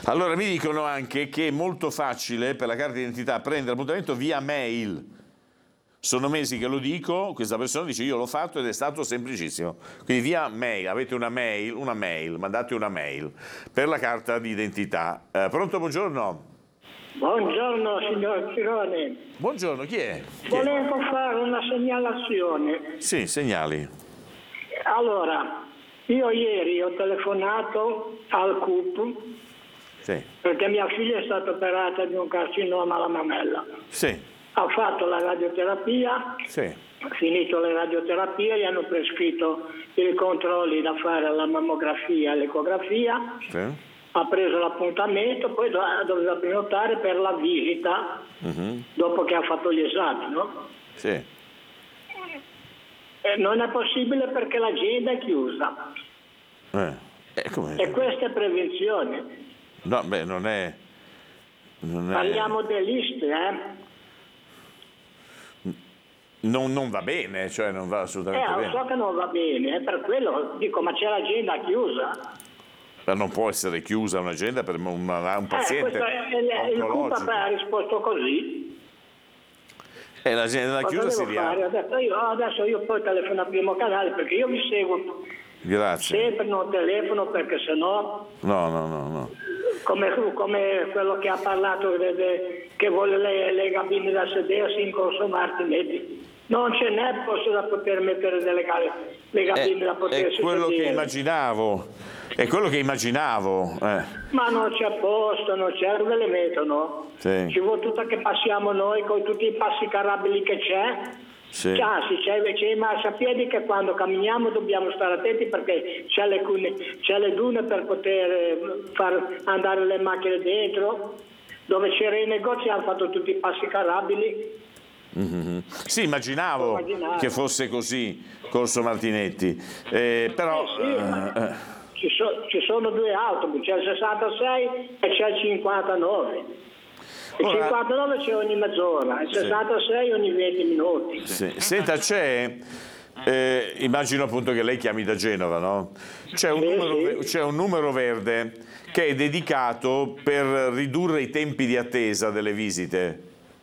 Allora mi dicono anche che è molto facile per la carta d'identità prendere appuntamento via mail. Sono mesi che lo dico, questa persona dice io l'ho fatto ed è stato semplicissimo. Quindi via mail, avete una mail, mandate una mail per la carta d'identità. Pronto, buongiorno? Buongiorno signor Cirone. Buongiorno, chi è? Volevo fare una segnalazione. Sì, segnali. Allora, io ieri ho telefonato al CUP perché mia figlia è stata operata di un carcinoma alla mammella. Sì. Ha fatto la radioterapia, finito le radioterapie, gli hanno prescritto i controlli da fare alla mammografia e all'ecografia, ha preso l'appuntamento, poi doveva prenotare per la visita dopo che ha fatto gli esami, no? Sì. Non è possibile perché l'agenda è chiusa. E questa è prevenzione. No, beh, non è... Parliamo delle liste, Non va bene, cioè non va assolutamente bene. So che non va bene, per quello dico, ma c'è l'agenda chiusa? Ma non può essere chiusa un'agenda per un paziente il CUP ha risposto così. L'agenda chiusa si riapre. Adesso io poi telefono al Primo Canale perché io vi seguo. Grazie. Sempre non telefono perché sennò... No. Come quello che ha parlato che vuole le cabine da sedersi in Corso Martinetti. Non ce n'è posto da poter mettere le cabine da potersi sedere. È quello che immaginavo. Ma non c'è posto, non c'è, dove le mettono? Ci vuole tutta che passiamo noi con tutti i passi carabili che c'è. C'è invece i marciapiedi che quando camminiamo dobbiamo stare attenti perché c'è le dune per poter far andare le macchine dentro. Dove c'erano i negozi hanno fatto tutti i passi carabili. Sì, immaginavo che fosse così, Corso Martinetti, però... Ci sono due autobus, c'è il 66 e c'è il 59. Il 59 c'è ogni mezz'ora, il 66 ogni 20 minuti. Senta, immagino appunto che lei chiami da Genova, no? C'è un numero verde che è dedicato per ridurre i tempi di attesa delle visite.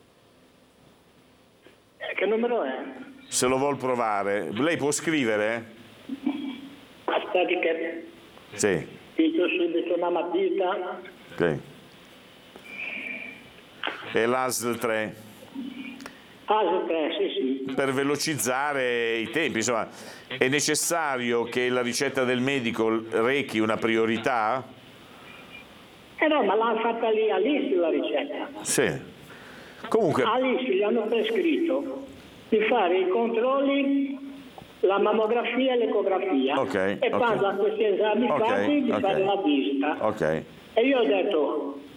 Che numero è? Se lo vuol provare, lei può scrivere? Aspetti che... Sì. Dico subito una matita. Ok. E l'ASL 3. ASL 3, sì. Per velocizzare i tempi, insomma, è necessario che la ricetta del medico rechi una priorità? No, ma l'hanno fatta lì all'ISI la ricetta. Sì. Comunque... All'ISI gli hanno prescritto di fare i controlli, la mammografia e l'ecografia. Quando hanno questi esami fatti di fare la visita. E io ho detto,